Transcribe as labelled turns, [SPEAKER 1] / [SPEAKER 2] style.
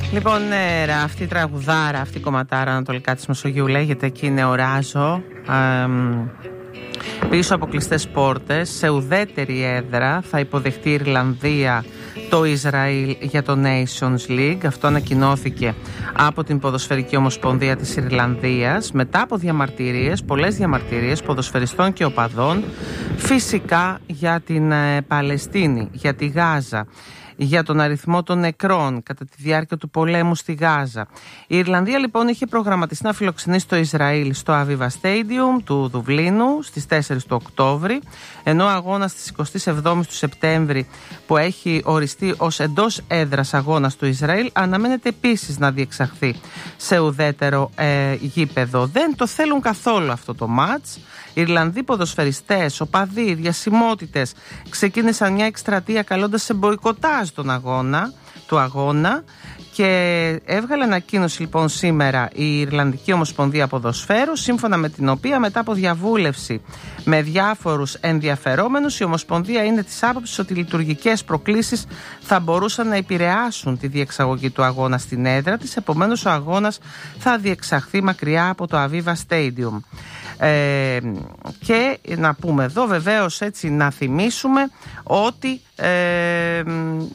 [SPEAKER 1] Λοιπόν, αυτή η τραγουδάρα, αυτή η κομματάρα ανατολικά της Μεσογείου λέγεται «Εκεί είναι ο Ράζο». Πίσω από κλειστές πόρτες, σε ουδέτερη έδρα, θα υποδεχτεί η Ιρλανδία το Ισραήλ για το Nations League. Αυτό ανακοινώθηκε από την Ποδοσφαιρική Ομοσπονδία της Ιρλανδίας μετά από διαμαρτυρίες, πολλές διαμαρτυρίες ποδοσφαιριστών και οπαδών, φυσικά για την Παλαιστίνη, για τη Γάζα, για τον αριθμό των νεκρών κατά τη διάρκεια του πολέμου στη Γάζα. Η Ιρλανδία λοιπόν είχε προγραμματιστεί να φιλοξενήσει το Ισραήλ στο Aviva Stadium του Δουβλίνου στις 4 του Οκτώβρη, ενώ ο αγώνας της 27 του Σεπτέμβρη, που έχει οριστεί ως εντός έδρας αγώνας του Ισραήλ, αναμένεται επίσης να διεξαχθεί σε ουδέτερο γήπεδο. Δεν το θέλουν καθόλου αυτό το μάτς. Οι Ιρλανδοί ποδοσφαιριστές, οπαδοί, διασημότητες ξεκίνησαν μια εκστρατεία καλώντας σε μποϊκοτάζ του αγώνα και έβγαλε ανακοίνωση λοιπόν σήμερα η Ιρλανδική Ομοσπονδία Ποδοσφαίρου, σύμφωνα με την οποία μετά από διαβούλευση με διάφορους ενδιαφερόμενους, η Ομοσπονδία είναι της άποψης ότι οι λειτουργικές προκλήσεις θα μπορούσαν να επηρεάσουν τη διεξαγωγή του αγώνα στην έδρα της, επομένως ο αγώνας θα διεξαχθεί μακριά από το Aviva Stadium. Και να πούμε εδώ βεβαίως, έτσι να θυμίσουμε ότι